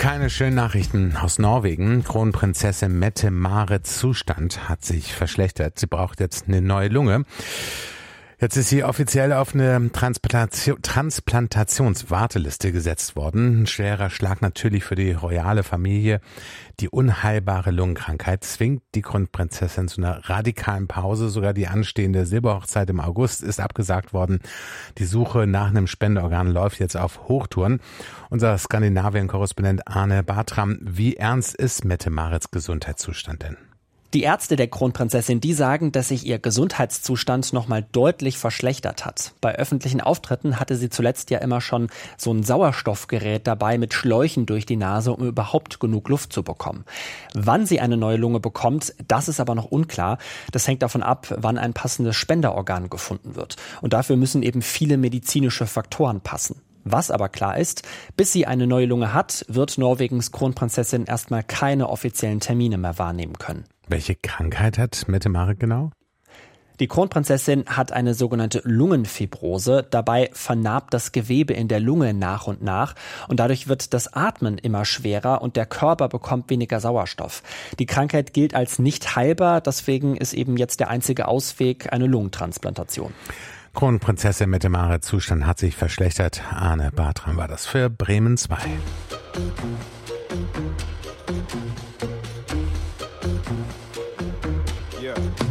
Keine schönen Nachrichten aus Norwegen. Kronprinzessin Mette-Marets Zustand hat sich verschlechtert. Sie braucht jetzt eine neue Lunge. Jetzt ist sie offiziell auf eine Transplantationswarteliste gesetzt worden. Ein schwerer Schlag natürlich für die royale Familie. Die unheilbare Lungenkrankheit zwingt die Kronprinzessin zu einer radikalen Pause. Sogar die anstehende Silberhochzeit im August ist abgesagt worden. Die Suche nach einem Spenderorgan läuft jetzt auf Hochtouren. Unser Skandinavien-Korrespondent Arne Bartram, wie ernst ist Mette-Marets Gesundheitszustand denn? Die Ärzte der Kronprinzessin, die sagen, dass sich ihr Gesundheitszustand nochmal deutlich verschlechtert hat. Bei öffentlichen Auftritten hatte sie zuletzt ja immer schon so ein Sauerstoffgerät dabei mit Schläuchen durch die Nase, um überhaupt genug Luft zu bekommen. Wann sie eine neue Lunge bekommt, das ist aber noch unklar. Das hängt davon ab, wann ein passendes Spenderorgan gefunden wird. Und dafür müssen eben viele medizinische Faktoren passen. Was aber klar ist, bis sie eine neue Lunge hat, wird Norwegens Kronprinzessin erstmal keine offiziellen Termine mehr wahrnehmen können. Welche Krankheit hat Mette-Maret genau? Die Kronprinzessin hat eine sogenannte Lungenfibrose. Dabei vernarbt das Gewebe in der Lunge nach und dadurch wird das Atmen immer schwerer und der Körper bekommt weniger Sauerstoff. Die Krankheit gilt als nicht heilbar, deswegen ist eben jetzt der einzige Ausweg eine Lungentransplantation. Kronprinzessin Mette-Marets Zustand hat sich verschlechtert. Arne Bartram war das für Bremen 2. Yeah.